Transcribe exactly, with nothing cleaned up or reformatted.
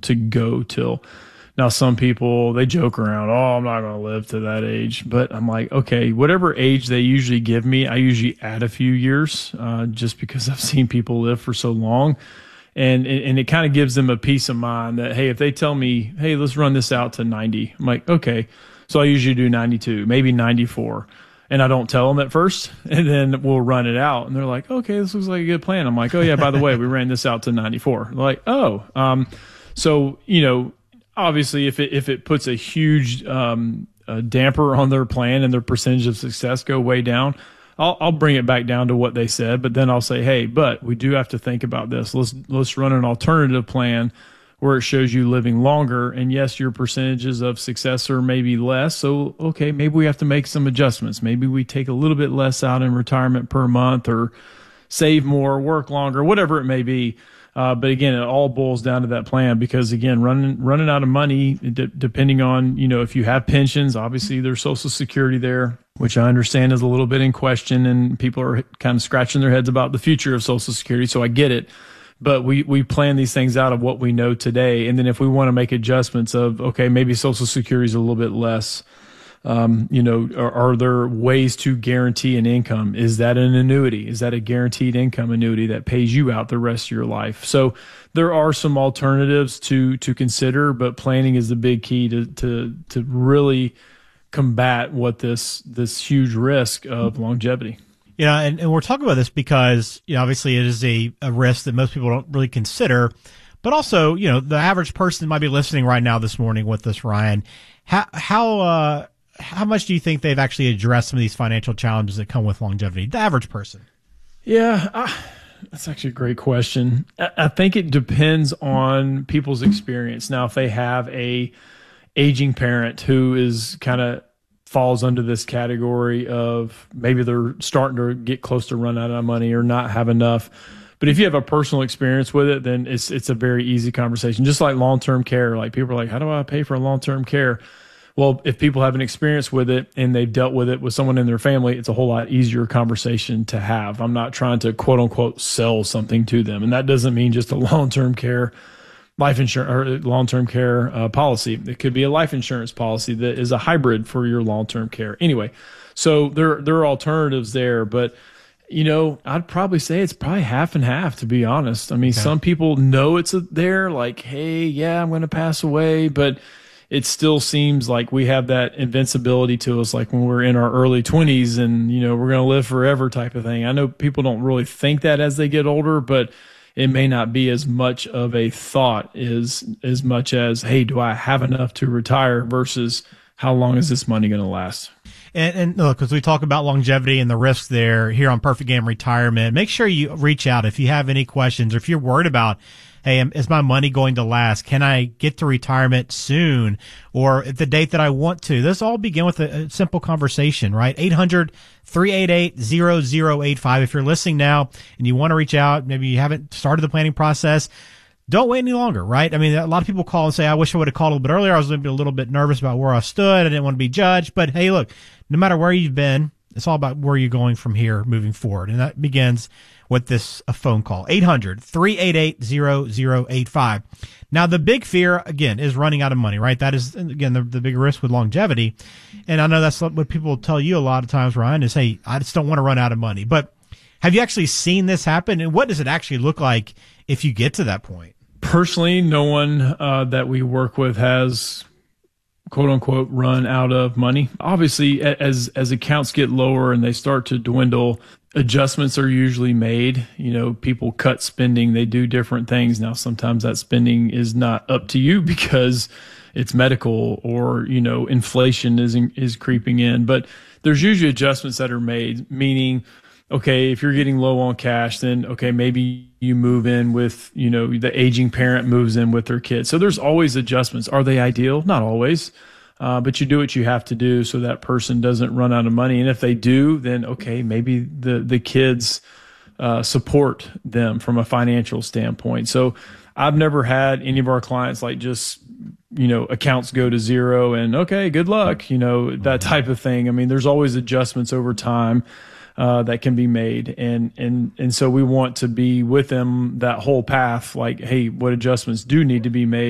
to go till. Now, some people, they joke around, oh, I'm not going to live to that age. But I'm like, okay, whatever age they usually give me, I usually add a few years uh, just because I've seen people live for so long. And, and it kind of gives them a peace of mind that, hey, if they tell me, hey, let's run this out to ninety, I'm like, okay. So I usually do ninety-two, maybe ninety-four. And I don't tell them at first, and then we'll run it out. And they're like, okay, this looks like a good plan. I'm like, oh, yeah, by the way, we ran this out to ninety-four. They're like, oh. Um, so, you know, obviously, if it if it puts a huge um, a damper on their plan and their percentage of success go way down, I'll I'll bring it back down to what they said. But then I'll say, hey, but we do have to think about this. Let's let's run an alternative plan where it shows you living longer. And yes, your percentages of success are maybe less. So okay, maybe we have to make some adjustments. Maybe we take a little bit less out in retirement per month, or save more, work longer, whatever it may be. Uh, but again, it all boils down to that plan, because again, running running out of money, d- depending on, you know, if you have pensions, obviously there's Social Security there, which I understand is a little bit in question, and people are kind of scratching their heads about the future of Social Security. So I get it, but we we plan these things out of what we know today, and then if we want to make adjustments of, okay, maybe Social Security is a little bit less. Um, you know, are, are there ways to guarantee an income? Is that an annuity? Is that a guaranteed income annuity that pays you out the rest of your life? So there are some alternatives to to consider, but planning is the big key to to to really combat what this this huge risk of longevity. You know, and, and we're talking about this because, you know, obviously it is a, a risk that most people don't really consider, but also, you know, the average person might be listening right now this morning with us, Ryan. How how uh How much do you think they've actually addressed some of these financial challenges that come with longevity? The average person. Yeah, I, that's actually a great question. I, I think it depends on people's experience. Now, if they have a aging parent who is kind of falls under this category of maybe they're starting to get close to run out of money or not have enough. But if you have a personal experience with it, then it's it's a very easy conversation. Just like long-term care. Like people are like, how do I pay for long-term care? Well, if people have an experience with it and they've dealt with it with someone in their family, it's a whole lot easier conversation to have. I'm not trying to quote unquote sell something to them. And that doesn't mean just a long-term care life insurance or long-term care uh, policy. It could be a life insurance policy that is a hybrid for your long-term care. Anyway, so there, there are alternatives there, but you know, I'd probably say it's probably half and half, to be honest. I mean, okay. Some people know it's there, like, hey, yeah, I'm going to pass away, but it still seems like we have that invincibility to us, like when we're in our early twenties and, you know, we're going to live forever type of thing. I know people don't really think that as they get older, but it may not be as much of a thought as, as much as, hey, do I have enough to retire versus how long is this money going to last? And, and look, as we talk about longevity and the risks there here on Perfect Game Retirement, make sure you reach out if you have any questions or if you're worried about, hey, is my money going to last? Can I get to retirement soon or at the date that I want to? This all begin with a, a simple conversation, right? eight hundred, three eight eight, zero zero eight five. If you're listening now and you want to reach out, maybe you haven't started the planning process, don't wait any longer, right? I mean, a lot of people call and say, I wish I would have called a little bit earlier. I was maybe a little bit nervous about where I stood. I didn't want to be judged. But hey, look, no matter where you've been, it's all about where you're going from here moving forward. And that begins with this a phone call, eight hundred, three eight eight, zero zero eight five. Now, the big fear, again, is running out of money, right? That is, again, the, the big risk with longevity. And I know that's what people tell you a lot of times, Ryan, is, hey, I just don't want to run out of money. But have you actually seen this happen? And what does it actually look like if you get to that point? Personally, no one uh, that we work with has quote unquote run out of money. Obviously, as as accounts get lower and they start to dwindle, adjustments are usually made. You know, people cut spending, they do different things. Now, sometimes that spending is not up to you because it's medical or, you know, inflation is is creeping in. But there's usually adjustments that are made, meaning, okay, if you're getting low on cash, then okay, maybe you move in with, you know, the aging parent moves in with their kids. So there's always adjustments. Are they ideal? Not always. Uh, but you do what you have to do so that person doesn't run out of money. And if they do, then okay, maybe the, the kids uh, support them from a financial standpoint. So I've never had any of our clients like just, you know, accounts go to zero and okay, good luck, you know, that type of thing. I mean, there's always adjustments over time uh, that can be made. And, and, and so we want to be with them that whole path, like, hey, what adjustments do need to be made